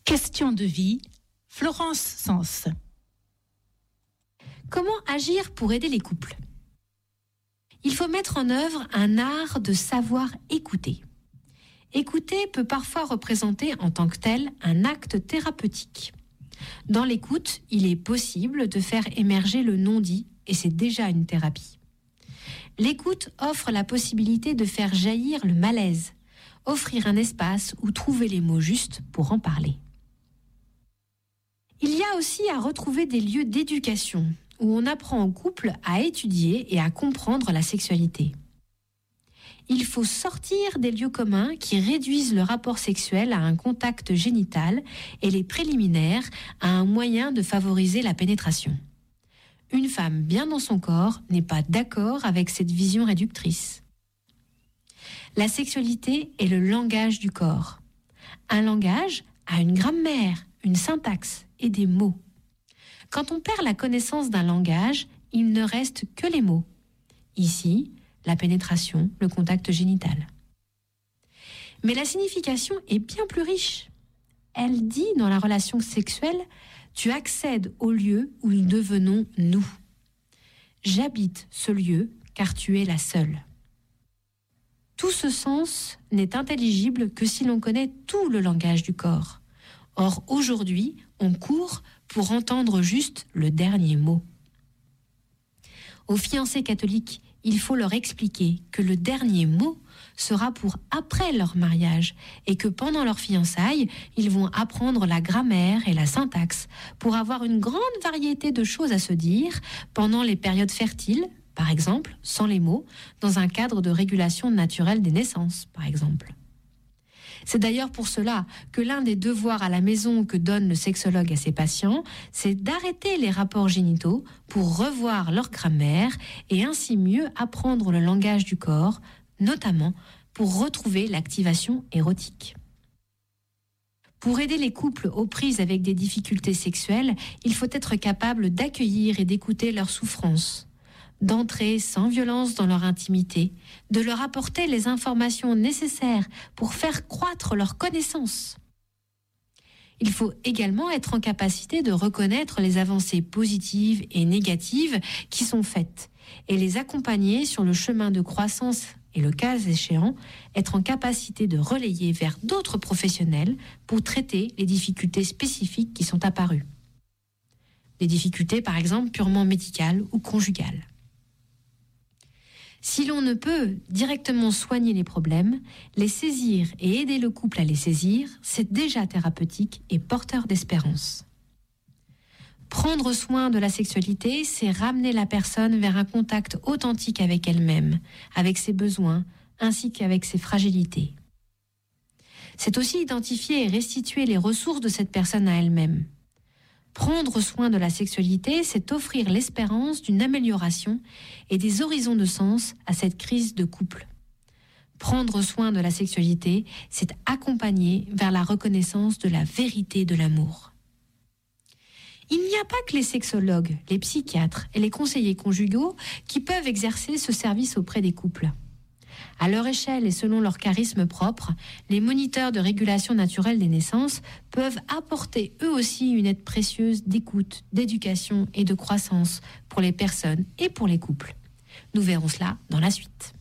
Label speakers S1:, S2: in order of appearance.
S1: Question de vie, Florence Sens.
S2: Comment agir pour aider les couples ? Il faut mettre en œuvre un art de savoir écouter. Écouter peut parfois représenter en tant que tel un acte thérapeutique. Dans l'écoute, il est possible de faire émerger le non-dit et c'est déjà une thérapie. L'écoute offre la possibilité de faire jaillir le malaise, offrir un espace où trouver les mots justes pour en parler. Il y a aussi à retrouver des lieux d'éducation où on apprend au couple à étudier et à comprendre la sexualité. Il faut sortir des lieux communs qui réduisent le rapport sexuel à un contact génital et les préliminaires à un moyen de favoriser la pénétration. Une femme bien dans son corps n'est pas d'accord avec cette vision réductrice. La sexualité est le langage du corps. Un langage a une grammaire, une syntaxe et des mots. Quand on perd la connaissance d'un langage, il ne reste que les mots. Ici, la pénétration, le contact génital. Mais la signification est bien plus riche. Elle dit dans la relation sexuelle, tu accèdes au lieu où nous devenons nous. J'habite ce lieu car tu es la seule. Tout ce sens n'est intelligible que si l'on connaît tout le langage du corps. Or, aujourd'hui, on court pour entendre juste le dernier mot. Aux fiancés catholiques, il faut leur expliquer que le dernier mot sera pour après leur mariage et que pendant leur fiançailles, ils vont apprendre la grammaire et la syntaxe pour avoir une grande variété de choses à se dire pendant les périodes fertiles, par exemple, sans les mots, dans un cadre de régulation naturelle des naissances, par exemple. C'est d'ailleurs pour cela que l'un des devoirs à la maison que donne le sexologue à ses patients, c'est d'arrêter les rapports génitaux pour revoir leur grammaire et ainsi mieux apprendre le langage du corps, notamment pour retrouver l'activation érotique. Pour aider les couples aux prises avec des difficultés sexuelles, il faut être capable d'accueillir et d'écouter leurs souffrances, d'entrer sans violence dans leur intimité, de leur apporter les informations nécessaires pour faire croître leurs connaissances. Il faut également être en capacité de reconnaître les avancées positives et négatives qui sont faites et les accompagner sur le chemin de croissance et, le cas échéant, être en capacité de relayer vers d'autres professionnels pour traiter les difficultés spécifiques qui sont apparues. Des difficultés, par exemple, purement médicales ou conjugales. Si l'on ne peut directement soigner les problèmes, les saisir et aider le couple à les saisir, c'est déjà thérapeutique et porteur d'espérance. Prendre soin de la sexualité, c'est ramener la personne vers un contact authentique avec elle-même, avec ses besoins, ainsi qu'avec ses fragilités. C'est aussi identifier et restituer les ressources de cette personne à elle-même. Prendre soin de la sexualité, c'est offrir l'espérance d'une amélioration et des horizons de sens à cette crise de couple. Prendre soin de la sexualité, c'est accompagner vers la reconnaissance de la vérité de l'amour. Il n'y a pas que les sexologues, les psychiatres et les conseillers conjugaux qui peuvent exercer ce service auprès des couples. À leur échelle et selon leur charisme propre, les moniteurs de régulation naturelle des naissances peuvent apporter eux aussi une aide précieuse d'écoute, d'éducation et de croissance pour les personnes et pour les couples. Nous verrons cela dans la suite.